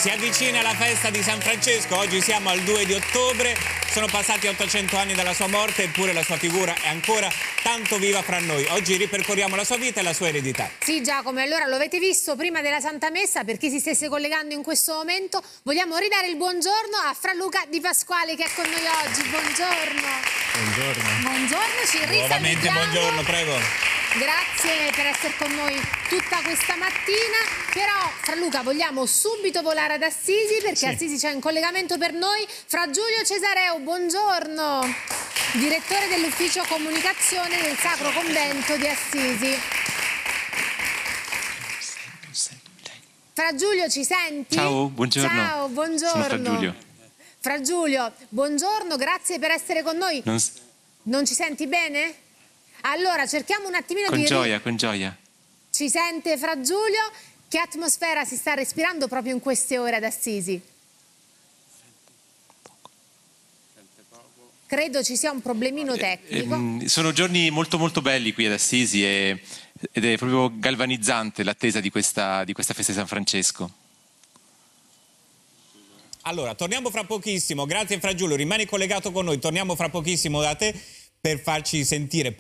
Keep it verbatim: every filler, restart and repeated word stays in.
Si avvicina la festa di San Francesco, oggi siamo al due di ottobre, sono passati ottocento anni dalla sua morte, eppure la sua figura è ancora tanto viva fra noi. Oggi ripercorriamo la sua vita e la sua eredità. Sì Giacomo, e allora lo avete visto prima della Santa Messa, per chi si stesse collegando in questo momento, vogliamo ridare il buongiorno a Fra Luca Di Pasquale che è con noi oggi. Buongiorno. Buongiorno. Buongiorno, ci Nuovamente risalutiamo. buongiorno, prego. Grazie per essere con noi tutta questa mattina, però Fra Luca vogliamo subito volare ad Assisi perché Sì. Assisi c'è in collegamento per noi Fra Giulio Cesareo, buongiorno, direttore dell'ufficio comunicazione del Sacro Convento di Assisi. Fra Giulio, ci senti? Ciao, buongiorno. Ciao, buongiorno. Sono Fra Giulio. Fra Giulio, buongiorno, grazie per essere con noi. Non s- Non ci senti bene? Allora, cerchiamo un attimino Con di... gioia, con gioia. Ci sente Fra Giulio? Che atmosfera si sta respirando proprio in queste ore ad Assisi? Credo ci sia un problemino tecnico. Ehm, sono giorni molto molto belli qui ad Assisi e- ed è proprio galvanizzante l'attesa di questa, di questa festa di San Francesco. Allora, torniamo fra pochissimo, grazie Fra Giulio, rimani collegato con noi, torniamo fra pochissimo da te per farci sentire.